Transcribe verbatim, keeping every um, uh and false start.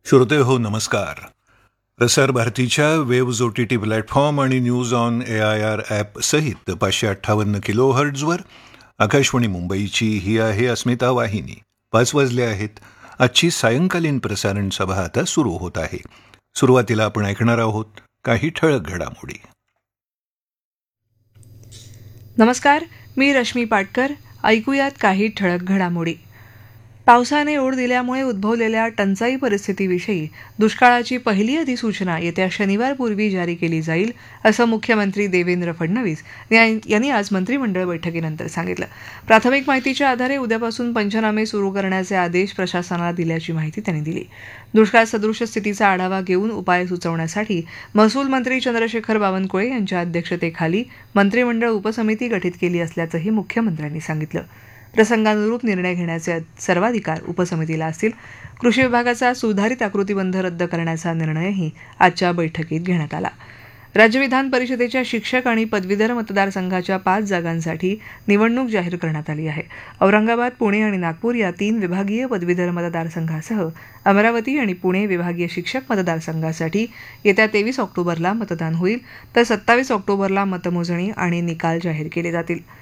श्रोते हो नमस्कार. प्रसार भारतीच्या waves O T T platform आणि news on A I R app सहित पाचशे अठ्ठावन्न किलो हर्ट्झवर आकाशवाणी मुंबईची ही आहे अस्मिता वाहिनी. पाच वाजले आहेत. आजची सायंकालीन प्रसारण सभा आता सुरू होत आहे. सुरुवातीला आपण ऐकणार आहोत काही ठळक घडामोडी. नमस्कार, मी रश्मी पाटकर. ऐकूयात काही ठळक घडामोडी. पावसाने ओढ दिल्यामुळे उद्भवलेल्या टंचाई परिस्थितीविषयी दुष्काळाची पहिली अधिसूचना येत्या शनिवारपूर्वी जारी केली जाईल, असं मुख्यमंत्री देवेंद्र फडणवीस यांनी आज मंत्रिमंडळ बैठकीनंतर सांगितलं. प्राथमिक माहितीच्या आधारे उद्यापासून पंचनामे सुरू करण्याचे आदेश प्रशासनाला दिल्याची माहिती त्यांनी दिली. दुष्काळ सदृश स्थितीचा आढावा घेऊन उपाय सुचवण्यासाठी महसूल मंत्री चंद्रशेखर बावनकुळे यांच्या अध्यक्षतेखाली मंत्रिमंडळ उपसमिती गठीत केली असल्याचंही मुख्यमंत्र्यांनी सांगितलं. प्रसंगानुरूप निर्णय घेण्याचे सर्वाधिकार उपसमितीला असतील. कृषी विभागाचा सुधारित आकृतीबंध रद्द करण्याचा निर्णयही आजच्या बैठकीत घेण्यात आला. राज्य विधान परिषदेच्या शिक्षक आणि पदवीधर मतदारसंघाच्या पाच जागांसाठी निवडणूक जाहीर करण्यात आली आहे. औरंगाबाद, पुणे आणि नागपूर या तीन विभागीय पदवीधर मतदारसंघासह अमरावती आणि पुणे विभागीय शिक्षक मतदारसंघासाठी येत्या तेवीस ऑक्टोबरला मतदान होईल, तर सत्तावीस ऑक्टोबरला मतमोजणी आणि निकाल जाहीर केले जातील.